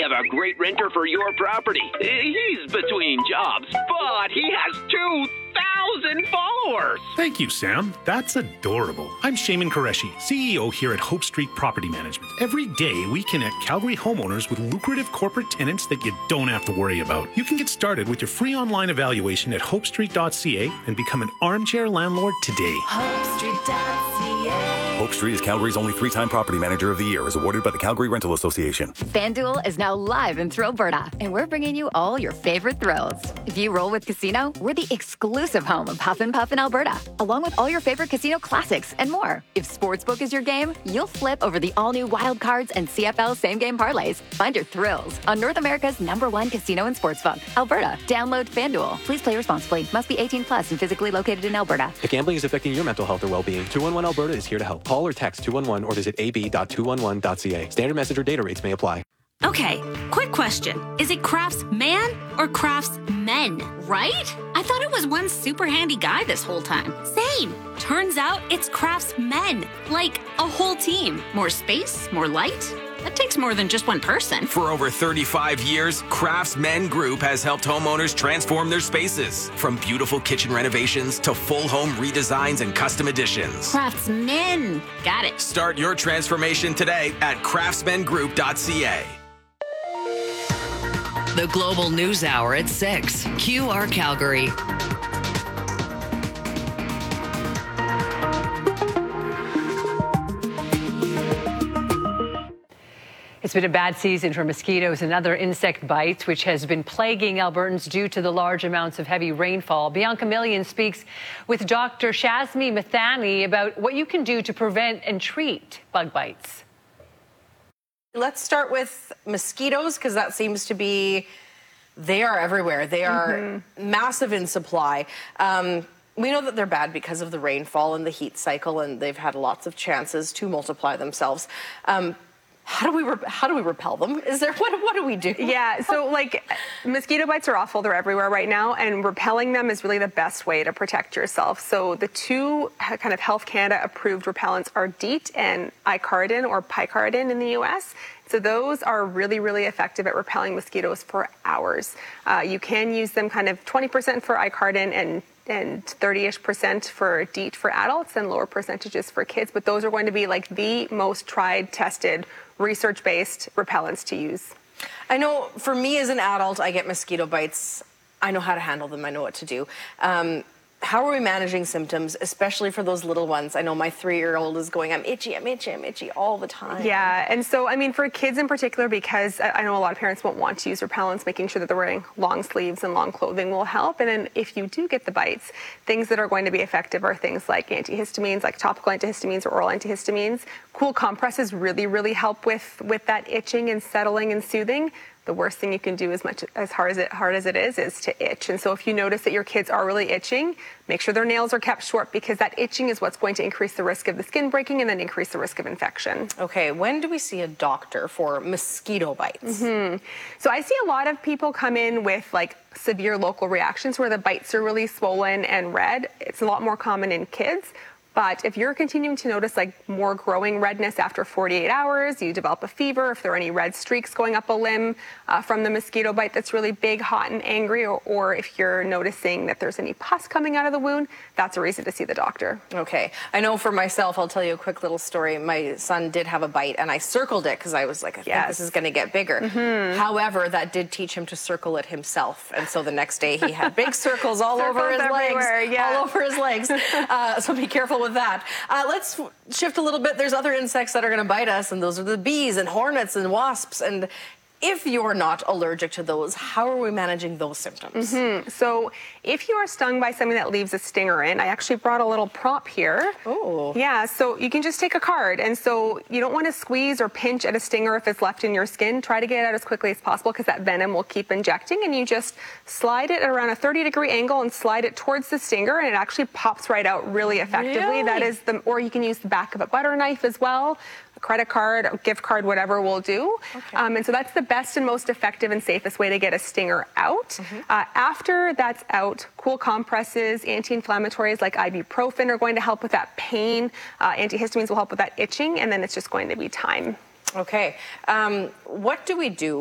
have a great renter for your property. He's between jobs, but he has 2,000 followers. Thank you, Sam. That's adorable. I'm Shaman Qureshi, CEO here at Hope Street Property Management. Every day, we connect Calgary homeowners with lucrative corporate tenants that you don't have to worry about. You can get started with your free online evaluation at hopestreet.ca and become an armchair landlord today. HopeStreet.ca. Hope Street is Calgary's only 3-time Property Manager of the Year, as awarded by the Calgary Rental Association. FanDuel is now live in Thrillberta, and we're bringing you all your favorite thrills. If you roll with Casino, we're the exclusive home of Huff and Puff in Alberta, along with all your favorite casino classics and more. If Sportsbook is your game, you'll flip over the all-new Wild Cards and CFL same-game parlays. Find your thrills on North America's #1 casino and sportsbook, Alberta. Download FanDuel. Please play responsibly. Must be 18 plus and physically located in Alberta. If gambling is affecting your mental health or well-being, 211 Alberta is here to help. Call or text 211 or visit ab.211.ca. Standard message or data rates may apply. Okay, quick question. Is it Craftsman or Craftsmen, right? I thought it was one super handy guy this whole time. Same. Turns out it's Craftsmen, like a whole team. More space, more light. That takes more than just one person. For over 35 years, Craftsmen Group has helped homeowners transform their spaces. From beautiful kitchen renovations to full home redesigns and custom additions. Craftsmen. Got it. Start your transformation today at craftsmengroup.ca. The Global News Hour at 6. QR Calgary. It's been a bad season for mosquitoes and other insect bites, which has been plaguing Albertans due to the large amounts of heavy rainfall. Bianca Millian speaks with Dr. Shazmi Mathani about what you can do to prevent and treat bug bites. Let's start with mosquitoes, because that seems to be, they are everywhere. They are massive in supply. We know that they're bad because of the rainfall and the heat cycle, and they've had lots of chances to multiply themselves. How do we repel them? Is there what do we do? Yeah, so like mosquito bites are awful. They're everywhere right now, and repelling them is really the best way to protect yourself. So the two kind of Health Canada approved repellents are DEET and Icardin or Picaridin in the US. So those are really, really effective at repelling mosquitoes for hours. You can use them kind of 20% for Icardin and 30-ish% for DEET for adults and lower percentages for kids. But those are going to be like the most tried, tested, research-based repellents to use. I know for me as an adult, I get mosquito bites. I know how to handle them. I know what to do. How are we managing symptoms, especially for those little ones? I know my 3-year-old is going, I'm itchy all the time. Yeah, and so, I mean, for kids in particular, because I know a lot of parents won't want to use repellents, making sure that they're wearing long sleeves and long clothing will help. And then if you do get the bites, things that are going to be effective are things like antihistamines, like topical antihistamines or oral antihistamines. Cool compresses really, really help with that itching and settling and soothing. The worst thing you can do, as hard as it is to itch. And so if you notice that your kids are really itching, make sure their nails are kept short, because that itching is what's going to increase the risk of the skin breaking and then increase the risk of infection. Okay, when do we see a doctor for mosquito bites? So I see a lot of people come in with like severe local reactions where the bites are really swollen and red. It's a lot more common in kids. But if you're continuing to notice like more growing redness after 48 hours, you develop a fever, if there are any red streaks going up a limb from the mosquito bite that's really big, hot, and angry, or if you're noticing that there's any pus coming out of the wound, that's a reason to see the doctor. Okay. I know for myself, I'll tell you a quick little story. My son did have a bite, and I circled it because I was like, I think this is going to get bigger. However, that did teach him to circle it himself. And so the next day he had big circles all over his legs. All over his legs. So be careful with that. Let's shift a little bit. There's other insects that are going to bite us, and those are the bees and hornets and wasps. And if you're not allergic to those, how are we managing those symptoms? So if you are stung by something that leaves a stinger in, I actually brought a little prop here. Oh. Yeah, so you can just take a card. And so you don't want to squeeze or pinch at a stinger if it's left in your skin. Try to get it out as quickly as possible, because that venom will keep injecting. And you just slide it at around a 30-degree angle and slide it towards the stinger, and it actually pops right out really effectively. That is or you can use the back of a butter knife as well. A credit card, a gift card, whatever will do. And so that's the best and most effective and safest way to get a stinger out. After that's out, cool compresses, anti-inflammatories like ibuprofen are going to help with that pain. Antihistamines will help with that itching, and then it's just going to be time. Okay. What do we do